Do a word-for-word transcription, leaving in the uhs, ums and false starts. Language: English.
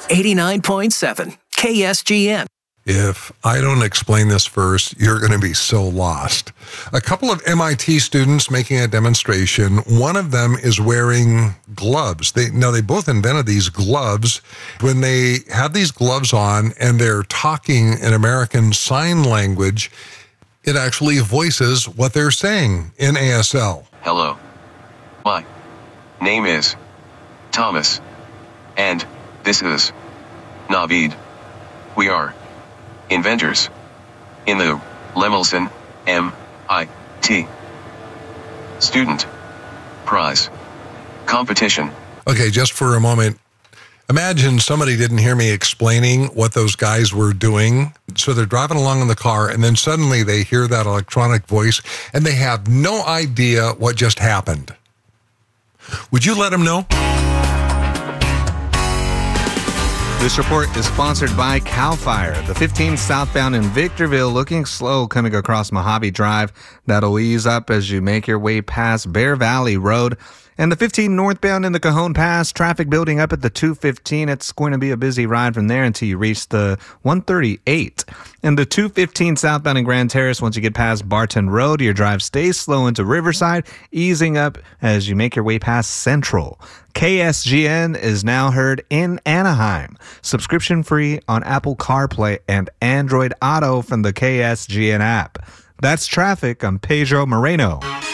eighty-nine point seven K S G N. If I don't explain this first, you're going to be so lost. A couple of M I T students making a demonstration. One of them is wearing gloves. They now they both invented these gloves. When they have these gloves on and they're talking in American Sign Language, it actually voices what they're saying in A S L. Hello. My name is Thomas. And this is Navid. We are inventors in the Lemelson M I T Student Prize Competition. Okay, just for a moment, imagine somebody didn't hear me explaining what those guys were doing. So they're driving along in the car, and then suddenly they hear that electronic voice, and they have no idea what just happened. Would you let them know? This report is sponsored by CAL FIRE. The fifteen southbound in Victorville looking slow coming across Mojave Drive. That'll ease up as you make your way past Bear Valley Road. And the fifteen northbound in the Cajon Pass, traffic building up at the two fifteen. It's going to be a busy ride from there until you reach the one thirty-eight. And the two fifteen southbound in Grand Terrace, once you get past Barton Road, your drive stays slow into Riverside, easing up as you make your way past Central. K S G N is now heard in Anaheim. Subscription free on Apple CarPlay and Android Auto from the K S G N app. That's traffic. I'm Pedro Moreno.